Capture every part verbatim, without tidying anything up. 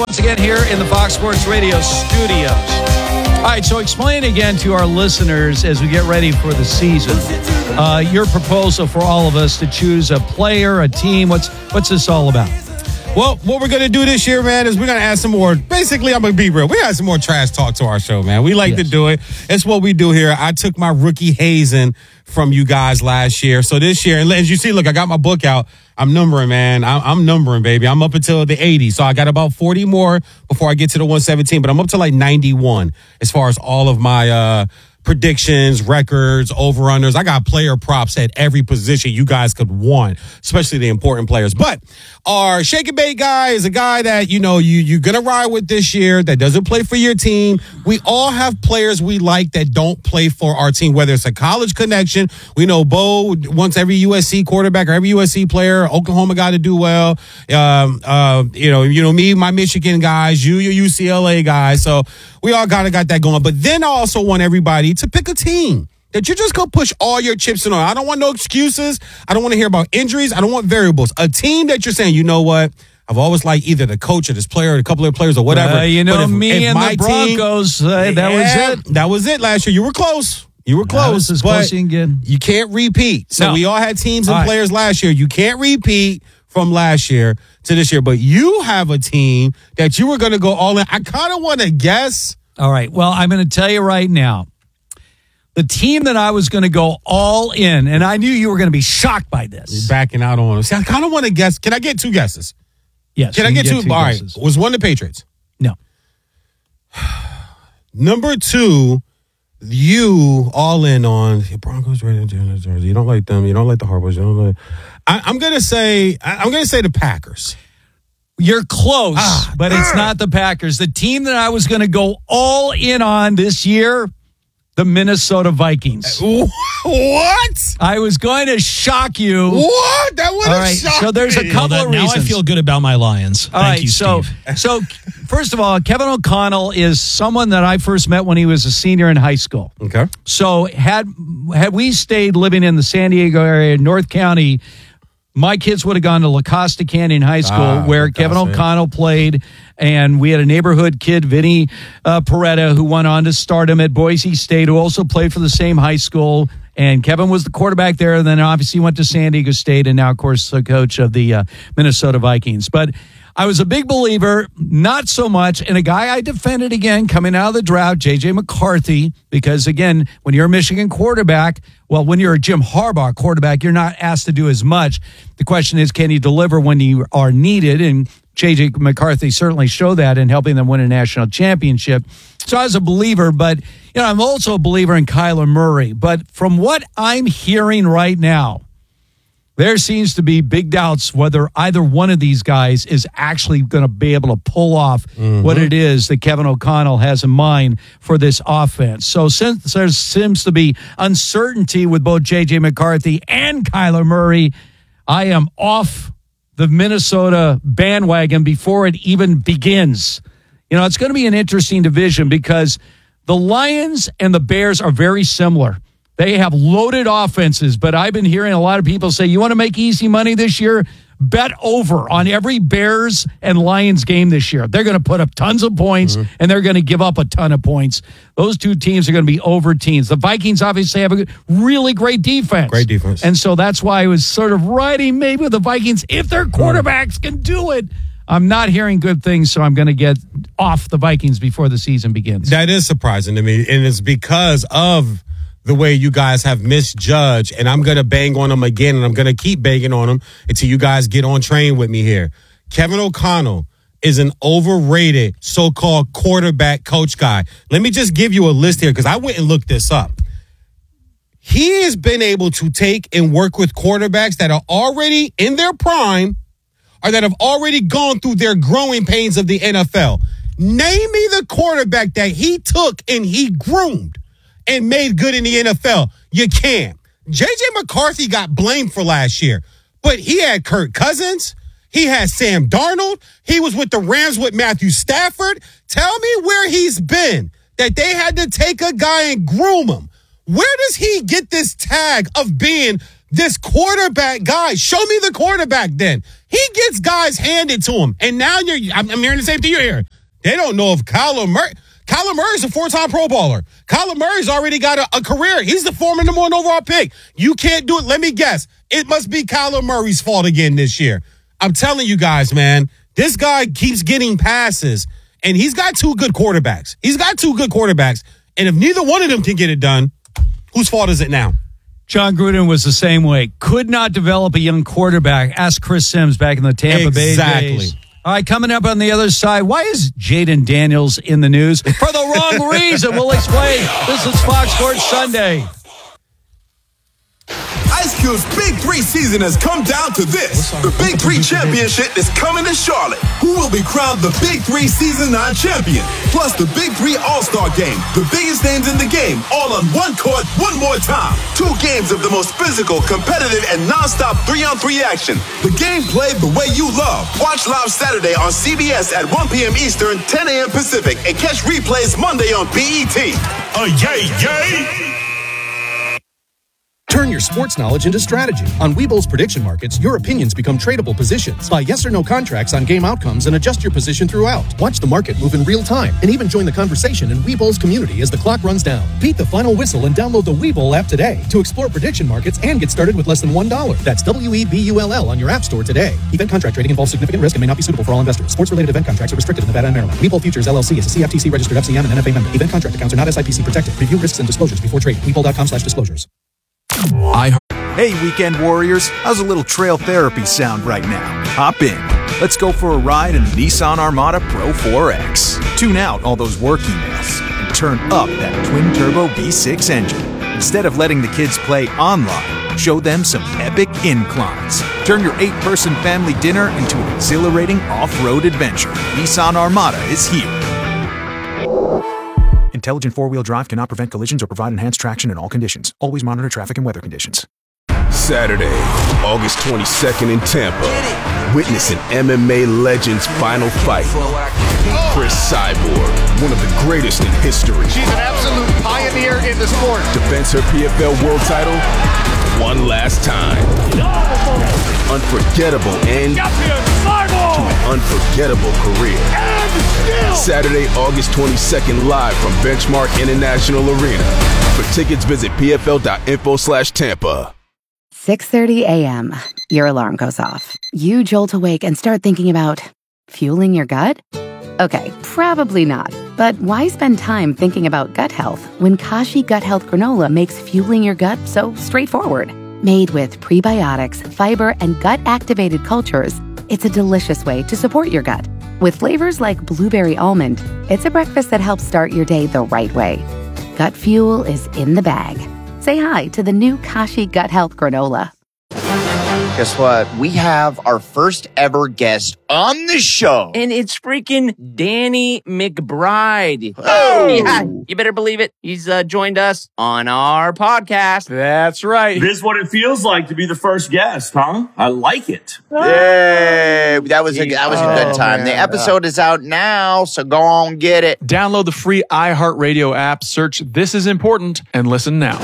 once again here in the Fox Sports Radio studios. All right, so explain again to our listeners as we get ready for the season, uh, your proposal for all of us to choose a player, a team. What's what's this all about? Well, what we're going to do this year, man, is we're going to add some more. Basically, I'm going to be real. We got some more trash talk to our show, man. We like yes. to do it. It's what we do here. I took my rookie hazing from you guys last year. So this year, and as you see, look, I got my book out. I'm numbering, man. I'm, I'm numbering, baby. I'm up until the eighty. So I got about forty more before I get to the one seventeen. But I'm up to like ninety-one as far as all of my uh predictions, records, over-unders. I got player props at every position you guys could want, especially the important players. But our shake and bake guy is a guy that, you know, you, you're going to ride with this year that doesn't play for your team. We all have players we like that don't play for our team, whether it's a college connection. We know Bo wants every U S C quarterback or every U S C player, Oklahoma guy to do well. Um, uh, you know, you know, me, my Michigan guys, you, your U C L A guys. So we all kind of got that going. But then I also want everybody to pick a team that you're just going to push all your chips in on. I don't want no excuses. I don't want to hear about injuries. I don't want variables. A team that you're saying, you know what? I've always liked either the coach or this player or a couple of players or whatever. Uh, you know, if, me if and the Broncos, team, uh, that yeah, was it. That was it last year. You were close. You were close. Was as but close as you can get. You can't repeat. So no. we all had teams and all players right. last year. You can't repeat from last year to this year. But you have a team that you were going to go all in. I kind of want to guess. All right. Well, I'm going to tell you right now. The team that I was going to go all in, and I knew you were going to be shocked by this. You're backing out on them. See, I kind of want to guess. Can I get two guesses? Yes. Can I get, get two? two all guesses. right. Was one the Patriots? No. Number two, you all in on Broncos, Raiders, Jersey. You don't like them. You don't like the Harbors. You don't like. I, I'm going to say. I, I'm going to say the Packers. You're close, ah, but it's ah. not the Packers. The team that I was going to go all in on this year. The Minnesota Vikings. What? I was going to shock you. What? That would have right, shocked so there's a me. couple well, that, of reasons. Now I feel good about my Lions. All Thank right, you, so, Steve. so first of all, Kevin O'Connell is someone that I first met when he was a senior in high school. Okay. So had had we stayed living in the San Diego area, North County, my kids would have gone to La Costa Canyon High School, ah, where Kevin O'Connell played, and we had a neighborhood kid, Vinny uh, Peretta, who went on to stardom at Boise State, who also played for the same high school. And Kevin was the quarterback there, and then obviously went to San Diego State, and now, of course, the coach of the uh, Minnesota Vikings. But I was a big believer, not so much, in a guy I defended again coming out of the draft, J J McCarthy, because, again, when you're a Michigan quarterback, well, when you're a Jim Harbaugh quarterback, you're not asked to do as much. The question is, can you deliver when you are needed? And J J McCarthy certainly showed that in helping them win a national championship. So I was a believer, but you know, I'm also a believer in Kyler Murray. But from what I'm hearing right now, there seems to be big doubts whether either one of these guys is actually going to be able to pull off mm-hmm. what it is that Kevin O'Connell has in mind for this offense. So since there seems to be uncertainty with both J J McCarthy and Kyler Murray, I am off the Minnesota bandwagon before it even begins. You know, it's going to be an interesting division because the Lions and the Bears are very similar. They have loaded offenses, but I've been hearing a lot of people say, you want to make easy money this year? Bet over on every Bears and Lions game this year. They're going to put up tons of points, mm-hmm. and they're going to give up a ton of points. Those two teams are going to be over teams. The Vikings obviously have a really great defense. Great defense. And so that's why I was sort of riding maybe with the Vikings. If their quarterbacks can do it, I'm not hearing good things, so I'm going to get off the Vikings before the season begins. That is surprising to me, and it's because of the way you guys have misjudged, and I'm going to bang on them again, and I'm going to keep banging on them until you guys get on train with me here. Kevin O'Connell is an overrated so-called quarterback coach guy. Let me just give you a list here because I went and looked this up. He has been able to take and work with quarterbacks that are already in their prime or that have already gone through their growing pains of the N F L. Name me the quarterback that he took and he groomed and made good in the N F L. You can't. J J McCarthy got blamed for last year, but he had Kirk Cousins. He had Sam Darnold. He was with the Rams with Matthew Stafford. Tell me where he's been that they had to take a guy and groom him. Where does he get this tag of being this quarterback guy? Show me the quarterback then. He gets guys handed to him. And now you're, I'm, I'm hearing the same thing you're hearing. They don't know if Kyler Murray, Kyler Murray's a four-time Pro Bowler. Kyler Murray's already got a, a career. He's the former number one overall pick. You can't do it. Let me guess. It must be Kyler Murray's fault again this year. I'm telling you guys, man, this guy keeps getting passes, and he's got two good quarterbacks. He's got two good quarterbacks. And if neither one of them can get it done, whose fault is it now? John Gruden was the same way. Could not develop a young quarterback. Ask Chris Sims back in the Tampa exactly. Bay days. All right, coming up on the other side, why is Jaden Daniels in the news? For the wrong reason. We'll explain. This is Fox Sports Sunday. Ice Cube's Big Three season has come down to this. The Big Three Championship is coming to Charlotte. Who will be crowned the Big Three Season nine champion? Plus the Big Three All-Star Game. The biggest names in the game, all on one court, one more time. Two games of the most physical, competitive, and non-stop three-on-three action. The game played the way you love. Watch live Saturday on C B S at one p.m. Eastern, ten a.m. Pacific, and catch replays Monday on B E T. Uh, yay, yay! Turn your sports knowledge into strategy. On Webull's prediction markets, your opinions become tradable positions. Buy yes or no contracts on game outcomes and adjust your position throughout. Watch the market move in real time and even join the conversation in Webull's community as the clock runs down. Beat the final whistle and download the Webull app today to explore prediction markets and get started with less than one dollar. That's W E B U L L on your app store today. Event contract trading involves significant risk and may not be suitable for all investors. Sports-related event contracts are restricted in Nevada and Maryland. Webull Futures L L C is a C F T C registered F C M and N F A member. Event contract accounts are not S I P C protected. Review risks and disclosures before trading. Webull.com slash disclosures. I Hey, weekend warriors, how's a little trail therapy sound right now? Hop in. Let's go for a ride in the Nissan Armada Pro four X. Tune out all those work emails and turn up that twin-turbo V six engine. Instead of letting the kids play online, show them some epic inclines. Turn your eight-person family dinner into an exhilarating off-road adventure. Nissan Armada is here. Intelligent four-wheel drive cannot prevent collisions or provide enhanced traction in all conditions. Always monitor traffic and weather conditions. Saturday, August twenty-second in Tampa. Witness an M M A legend's final fight. Chris Cyborg, one of the greatest in history. She's an absolute pioneer in the sport. Defends her P F L world title one last time. Unforgettable end to an unforgettable career. Saturday, August twenty-second, live from Benchmark International Arena. For tickets, visit pfl.info slash Tampa. six thirty a.m. Your alarm goes off. You jolt awake and start thinking about fueling your gut? Okay, probably not. But why spend time thinking about gut health when Kashi Gut Health Granola makes fueling your gut so straightforward? Made with prebiotics, fiber, and gut-activated cultures, it's a delicious way to support your gut. With flavors like blueberry almond, it's a breakfast that helps start your day the right way. Gut fuel is in the bag. Say hi to the new Kashi Gut Health Granola. Guess what? We have our first ever guest on the show. And it's freaking Danny McBride. Oh! Yeah, you better believe it. He's uh, joined us on our podcast. That's right. This is what it feels like to be the first guest, huh? I like it. Yay! That was a, that was a good Oh, time. man. The episode is out now, so go on, get it. Download the free iHeartRadio app, search This Is Important, and listen now.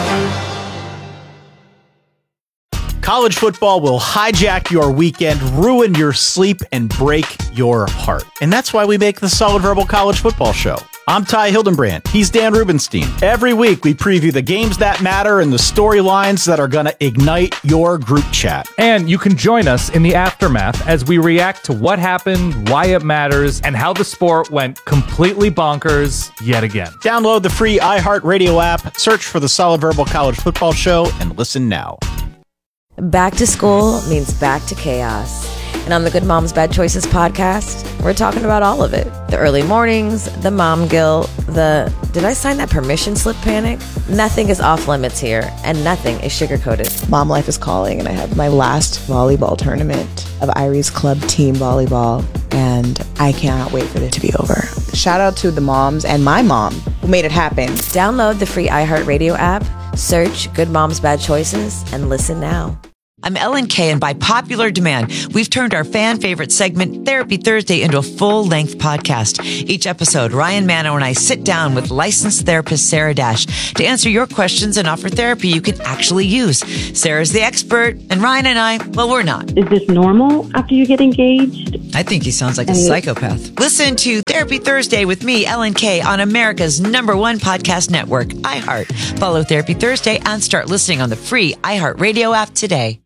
College football will hijack your weekend, ruin your sleep, and break your heart. And that's why we make the Solid Verbal College Football Show. I'm Ty Hildenbrand. He's Dan Rubenstein. Every week, we preview the games that matter and the storylines that are going to ignite your group chat. And you can join us in the aftermath as we react to what happened, why it matters, and how the sport went completely bonkers yet again. Download the free iHeartRadio app, search for the Solid Verbal College Football Show, and listen now. Back to school means back to chaos. And on the Good Moms Bad Choices podcast, we're talking about all of it. The early mornings, the mom guilt, the did I sign that permission slip panic? Nothing is off limits here, and nothing is sugar-coated. Mom life is calling, and I have my last volleyball tournament of Irie's Club Team Volleyball, and I cannot wait for it to be over. Shout out to the moms and my mom who made it happen. Download the free iHeartRadio app, search Good Moms Bad Choices, and listen now. I'm Ellen Kay, and by popular demand, we've turned our fan favorite segment, Therapy Thursday, into a full-length podcast. Each episode, Ryan Mano and I sit down with licensed therapist Sarah Dash to answer your questions and offer therapy you can actually use. Sarah's the expert, and Ryan and I, well, we're not. Is this normal after you get engaged? I think he sounds like a psychopath. Listen to Therapy Thursday with me, Ellen Kay, on America's number one podcast network, iHeart. Follow Therapy Thursday and start listening on the free iHeartRadio app today.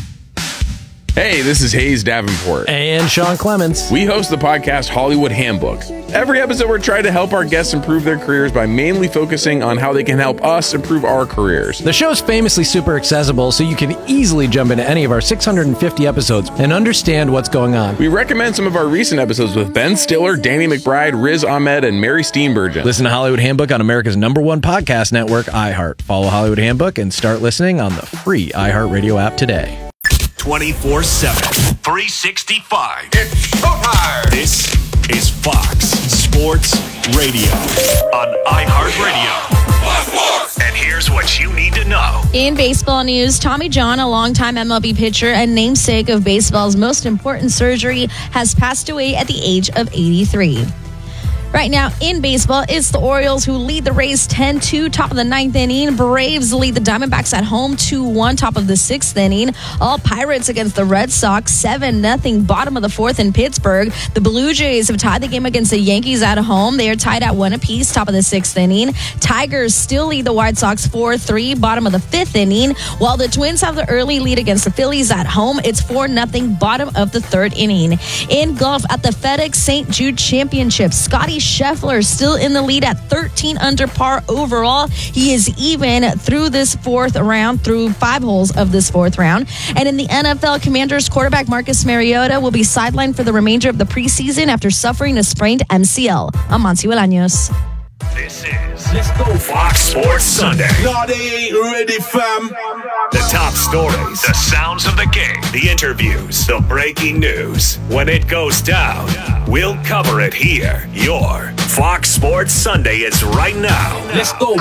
Hey, this is Hayes Davenport. And Sean Clements. We host the podcast Hollywood Handbook. Every episode, we're trying to help our guests improve their careers by mainly focusing on how they can help us improve our careers. The show's famously super accessible, so you can easily jump into any of our six hundred fifty episodes and understand what's going on. We recommend some of our recent episodes with Ben Stiller, Danny McBride, Riz Ahmed, and Mary Steenburgen. Listen to Hollywood Handbook on America's number one podcast network, iHeart. Follow Hollywood Handbook and start listening on the free iHeartRadio app today. twenty-four seven, three sixty-five. It's showtime. This is Fox Sports Radio on iHeartRadio. And here's what you need to know. In baseball news, Tommy John, a longtime M L B pitcher and namesake of baseball's most important surgery, has passed away at the age of eighty-three. Right now in baseball, it's the Orioles who lead the Rays ten two, top of the ninth inning. Braves lead the Diamondbacks at home two one, top of the sixth inning. All Pirates against the Red Sox seven nothing, bottom of the fourth in Pittsburgh. The Blue Jays have tied the game against the Yankees at home. They are tied at one apiece, top of the sixth inning. Tigers still lead the White Sox four three, bottom of the fifth inning. While the Twins have the early lead against the Phillies at home, it's four nothing, bottom of the third inning. In golf at the FedEx Saint Jude Championship, Scotty Scheffler still in the lead at thirteen under par overall. He is even through this fourth round, through five holes of this fourth round. And in the N F L, Commanders quarterback Marcus Mariota will be sidelined for the remainder of the preseason after suffering a sprained M C L. I'm Monty Bolaños. This is Let's Go Fox Sports Sunday. No, they ain't ready, fam. The top stories, the sounds of the game, the interviews, the breaking news. When it goes down, we'll cover it here. Your Fox Sports Sunday is right now. Let's go.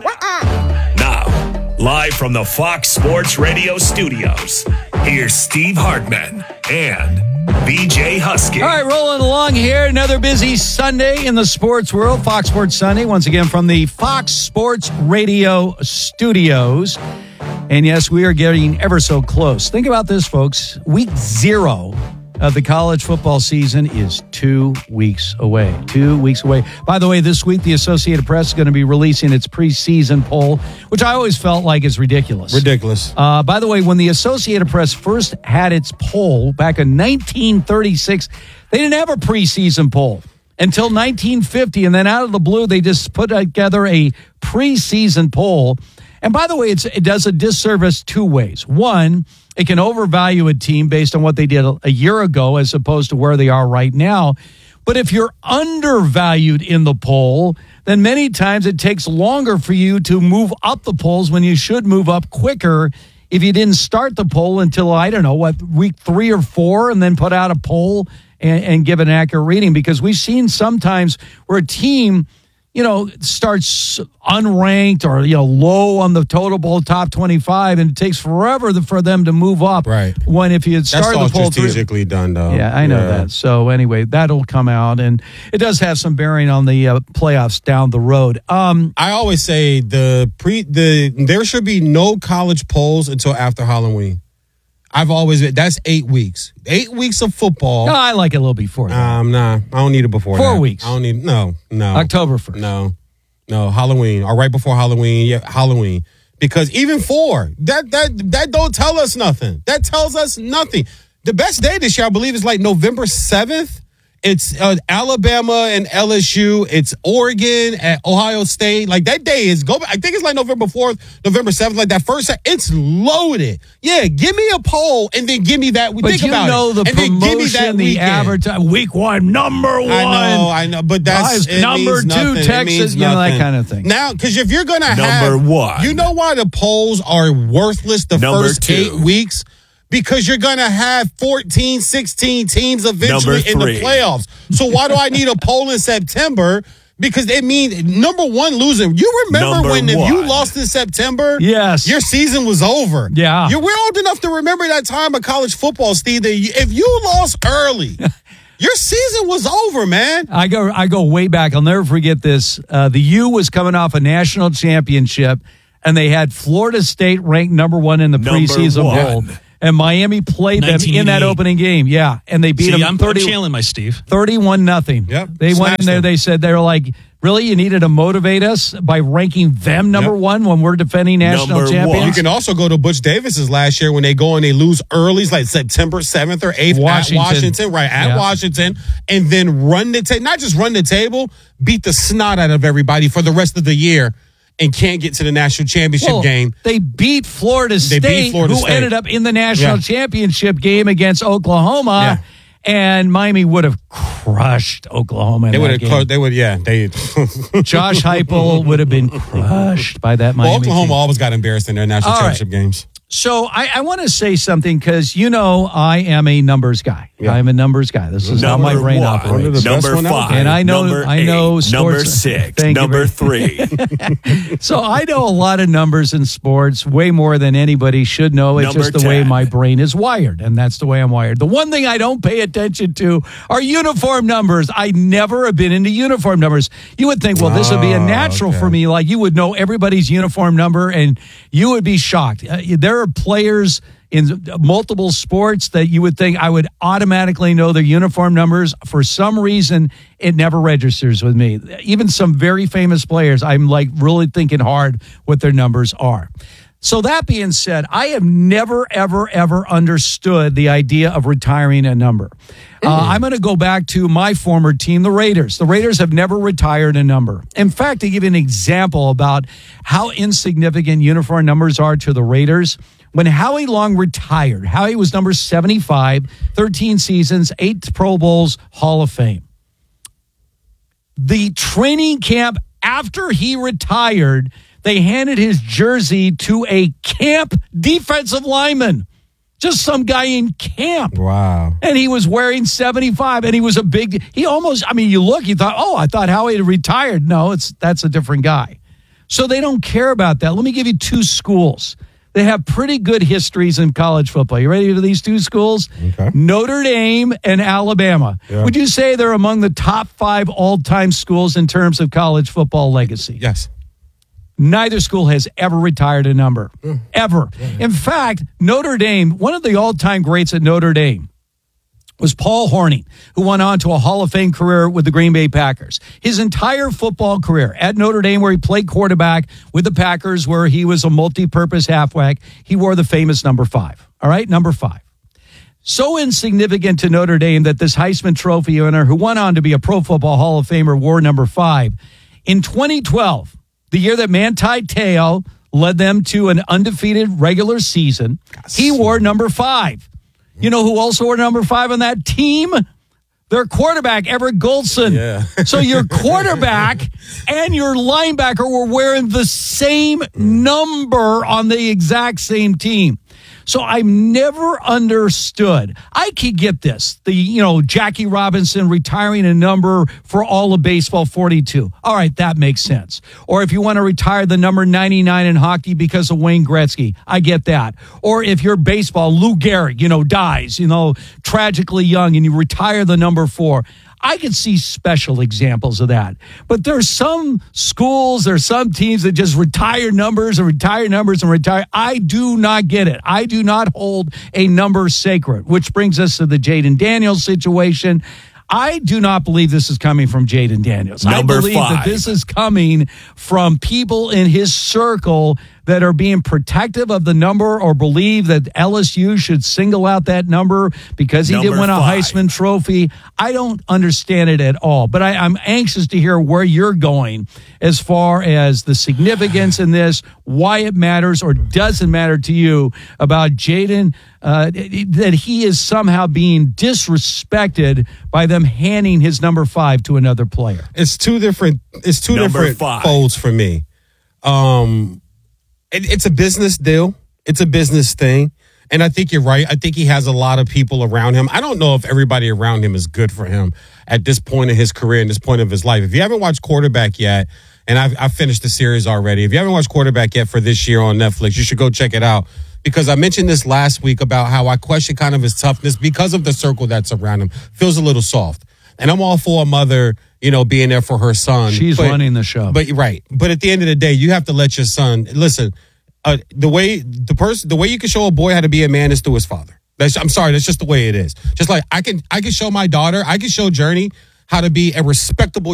Now, live from the Fox Sports Radio studios, here's Steve Hartman and B J Husky. All right, rolling along here. Another busy Sunday in the sports world. Fox Sports Sunday, once again from the Fox Sports Radio studios. And yes, we are getting ever so close. Think about this, folks. Week zero of the college football season is two weeks away. Two weeks away. By the way, this week, the Associated Press is going to be releasing its preseason poll, which I always felt like is ridiculous. Ridiculous. Uh, by the way, when the Associated Press first had its poll back in nineteen thirty-six, they didn't have a preseason poll until nineteen fifty. And then out of the blue, they just put together a preseason poll. And by the way, it's, it does a disservice two ways. One, it can overvalue a team based on what they did a year ago as opposed to where they are right now. But if you're undervalued in the poll, then many times it takes longer for you to move up the polls when you should move up quicker if you didn't start the poll until, I don't know, what, week three or four, and then put out a poll and, and give an accurate reading. Because we've seen sometimes where a team, you know, starts unranked or, you know, low on the total poll top twenty-five, and it takes forever for them to move up. Right. When if you had started That's all the poll strategically three, done, though. Yeah, I know yeah. that. So anyway, that'll come out, and it does have some bearing on the uh, playoffs down the road. Um, I always say the pre the there should be no college polls until after Halloween. I've always been, that's eight weeks. Eight weeks of football. No, I like it a little before that. Um, nah, I don't need it before Four that. weeks. I don't need, no, no. October first. No, no, Halloween, or right before Halloween, yeah, Halloween. Because even four, that, that, that don't tell us nothing. That tells us nothing. The best day this year, I believe, is like November seventh. It's uh, Alabama and L S U. It's Oregon at Ohio State. Like that day is go. I think it's like November fourth, November seventh. Like that first. It's loaded. Yeah, give me a poll and then give me that. But think you about know it. the and then give me that promotion, the weekend. advertising. Week one, number one. I know, I know, but that's it number means two, nothing. It Texas. means You know that nothing. kind of thing. Now, because if you're gonna Number have one. you know why the polls are worthless the Number first two. eight weeks. Because you're going to have fourteen, sixteen teams eventually Number in the three. playoffs. So why do I need a poll in September? Because it means, number one, losing. You remember Number when if one. you lost in September, Yes. your season was over. Yeah. You're, we're old enough to remember that time of college football, Steve, that you, if you lost early, your season was over, man. I go I go way back. I'll never forget this. Uh, the U was coming off a national championship, and they had Florida State ranked number one in the Number preseason one. bowl. And Miami played them in that opening game. Yeah. And they beat See, them I'm, thirty, I'm channeling my Steve. thirty-one nothing. Yep. They went Smashed in there. them. They said, they were like, really? You needed to motivate us by ranking them number Yep. one when we're defending national Number champions? one. You can also go to Butch Davis's last year when they go and they lose early, it's like September seventh or eighth Washington. at Washington, right, at Yeah. Washington, and then run the table, not just run the table, beat the snot out of everybody for the rest of the year and can't get to the national championship Well, game. They beat Florida They State, beat Florida who State. ended up in the national Yeah. championship game against Oklahoma. Yeah. And Miami would have crushed Oklahoma in They that would have, game. closed, they would, yeah, they. Josh Heupel would have been crushed by that Well, Miami Oklahoma team. always got embarrassed in their national All right. championship games. So I, I want to say something because, you know, I am a numbers guy. Yeah. I'm a numbers guy. This is how my Number brain one. operates. the best Number one out five. there. And I know- number I know eight, Number sports- six. Thank you Number very- three. So I know a lot of numbers in sports, way more than anybody should know. It's Number just the way ten. my brain is wired, and that's the way I'm wired. The one thing I don't pay attention to are uniform numbers. I never have been into uniform numbers. You would think, well, this would be a Oh, natural okay. for me. Like you would know everybody's uniform number, and you would be shocked. Uh, there are players in multiple sports that you would think I would automatically know their uniform numbers. For some reason, it never registers with me. Even some very famous players, I'm like really thinking hard what their numbers are. So that being said, I have never, ever, ever understood the idea of retiring a number. Uh, I'm going to go back to my former team, the Raiders. The Raiders have never retired a number. In fact, to give you an example about how insignificant uniform numbers are to the Raiders, when Howie Long retired, Howie was number seventy-five, thirteen seasons, eight Pro Bowls, Hall of Fame. The training camp after he retired, they handed his jersey to a camp defensive lineman, just some guy in camp. Wow. And he was wearing seventy-five, and he was a big, he almost, I mean, you look, you thought, oh, I thought Howie had retired. No, it's that's a different guy. So they don't care about that. Let me give you two schools. They have pretty good histories in college football. You ready for these two schools? Okay. Notre Dame and Alabama. Yeah. Would you say they're among the top five all-time schools in terms of college football legacy? Yes. Neither school has ever retired a number, ever. In fact, Notre Dame, one of the all-time greats at Notre Dame was Paul Hornung, who went on to a Hall of Fame career with the Green Bay Packers. His entire football career at Notre Dame, where he played quarterback with the Packers, where he was a multi-purpose halfback, he wore the famous number five. All right, number five. So insignificant to Notre Dame that this Heisman Trophy winner, who went on to be a Pro Football Hall of Famer, wore number five. In twenty twelve, the year that Manti Te'o led them to an undefeated regular season, he wore number five. You know who also wore number five on that team? Their quarterback, Everett Goldson. Yeah. So your quarterback and your linebacker were wearing the same number on the exact same team. So I've never understood. I could get this. The, you know, Jackie Robinson retiring a number for all of baseball, forty-two. All right, that makes sense. Or if you want to retire the number ninety-nine in hockey because of Wayne Gretzky, I get that. Or if you're baseball, Lou Gehrig, you know, dies, you know, tragically young, and you retire the number four. I could see special examples of that. But there's some schools, there's some teams that just retire numbers and retire numbers and retire. I do not get it. I do not hold a number sacred, which brings us to the Jaden Daniels situation. I do not believe this is coming from Jaden Daniels. Number I believe five. that this is coming from people in his circle that are being protective of the number or believe that L S U should single out that number because he Number didn't win a five. Heisman Trophy. I don't understand it at all, but I, I'm anxious to hear where you're going as far as the significance in this, why it matters or doesn't matter to you about Jaden, uh, that he is somehow being disrespected by them handing his number five to another player. It's two different. It's two Number different five. folds for me. Um, it, it's a business deal. It's a business thing, And I think you're right. I think he has a lot of people around him. I don't know if everybody around him is good for him at this point in his career and this point of his life. If you haven't watched Quarterback yet, and I've, I've finished the series already, if you haven't watched Quarterback yet for this year on Netflix, you should go check it out. Because I mentioned this last week about how I question kind of his toughness because of the circle that's around him. Feels a little soft. And I'm all for a mother, you know, being there for her son. She's but, running the show. But right. But at the end of the day, you have to let your son listen. Uh, the way the person, the way you can show a boy how to be a man is through his father. That's, I'm sorry, that's just the way it is. Just like I can, I can show my daughter, I can show Journey how to be a respectable